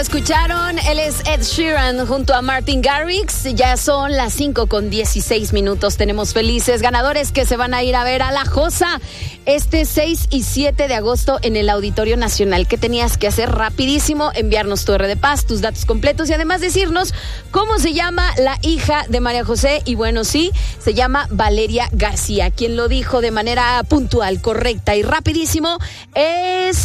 escucharon, él es Ed Sheeran junto a Martin Garrix. Ya son las 5:16. Tenemos felices ganadores que se van a ir a ver a La Josa este 6 y 7 de agosto en el Auditorio Nacional. ¿Qué tenías que hacer? Rapidísimo, enviarnos tu RD tus datos completos y además decirnos cómo se llama la hija de María José. Y bueno, sí, se llama Valeria García. Quien lo dijo de manera puntual, correcta y rapidísimo es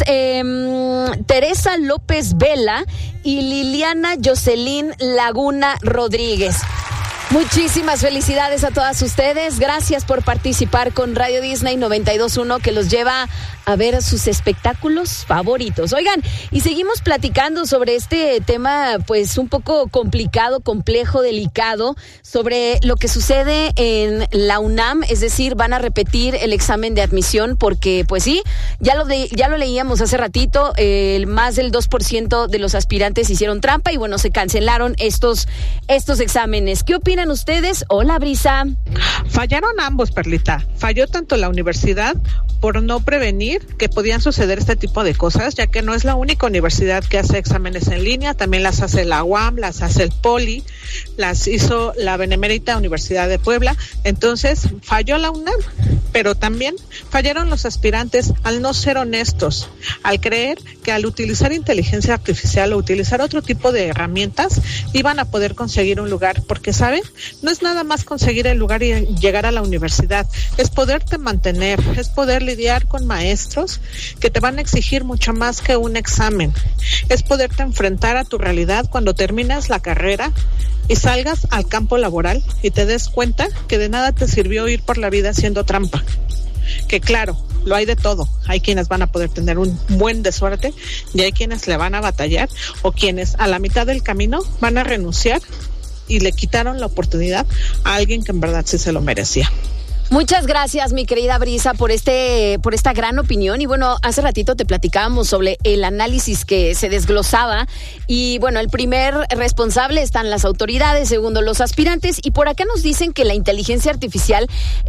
Teresa López Vela y Liliana Jocelyn Laguna Rodríguez. Muchísimas felicidades a todas ustedes. Gracias por participar con Radio Disney 92.1, que los lleva a ver sus espectáculos favoritos. Oigan, y seguimos platicando sobre este tema, pues un poco complicado, complejo, delicado, sobre lo que sucede en la UNAM. Es decir, van a repetir el examen de admisión porque, pues sí, ya lo leíamos hace ratito, más del 2% de los aspirantes hicieron trampa y bueno, se cancelaron estos exámenes. ¿Qué opinan ustedes? Hola, Brisa. Fallaron ambos, Perlita. Falló tanto la universidad por no prevenir que podían suceder este tipo de cosas, ya que no es la única universidad que hace exámenes en línea, también las hace la UAM, las hace el Poli, las hizo la Benemérita Universidad de Puebla. Entonces, falló la UNAM, pero también fallaron los aspirantes al no ser honestos, al creer que al utilizar inteligencia artificial o utilizar otro tipo de herramientas, iban a poder conseguir un lugar, porque, ¿saben? No es nada más conseguir el lugar y llegar a la universidad, es poderte mantener, es poder lidiar con maestros que te van a exigir mucho más que un examen, es poderte enfrentar a tu realidad cuando terminas la carrera y salgas al campo laboral y te des cuenta que de nada te sirvió ir por la vida haciendo trampa. Que claro, lo hay de todo. Hay quienes van a poder tener un buen de suerte y hay quienes le van a batallar o quienes a la mitad del camino van a renunciar y le quitaron la oportunidad a alguien que en verdad sí se lo merecía. Muchas gracias, mi querida Brisa, por esta gran opinión. Y bueno, hace ratito te platicábamos sobre el análisis que se desglosaba. Y bueno, el primer responsable están las autoridades, segundo los aspirantes. Y por acá nos dicen que la inteligencia artificial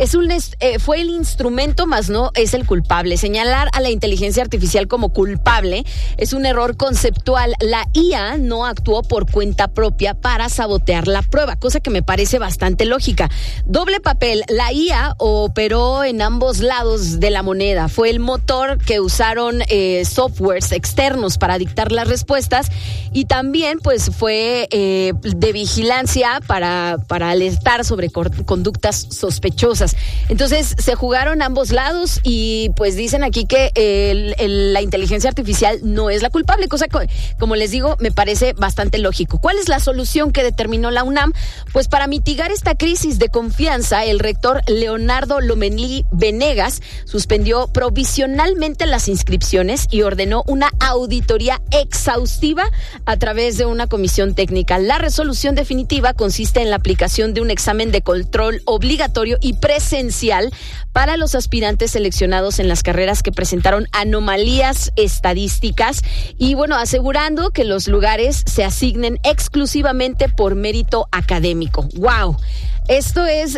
fue el instrumento, más no es el culpable. Señalar a la inteligencia artificial como culpable es un error conceptual. La IA no actuó por cuenta propia para sabotear la prueba, cosa que me parece bastante lógica. Doble papel, la IA operó en ambos lados de la moneda. Fue el motor que usaron softwares externos para dictar las respuestas y también pues fue de vigilancia para alertar sobre conductas sospechosas. Entonces se jugaron ambos lados y pues dicen aquí que la inteligencia artificial no es la culpable, cosa que, como les digo, me parece bastante lógico. ¿Cuál es la solución que determinó la UNAM? Pues para mitigar esta crisis de confianza, el rector Leonardo Lomelí Venegas suspendió provisionalmente las inscripciones y ordenó una auditoría exhaustiva a través de una comisión técnica. La resolución definitiva consiste en la aplicación de un examen de control obligatorio y presencial para los aspirantes seleccionados en las carreras que presentaron anomalías estadísticas y bueno, asegurando que los lugares se asignen exclusivamente por mérito académico. ¡Wow! Esto es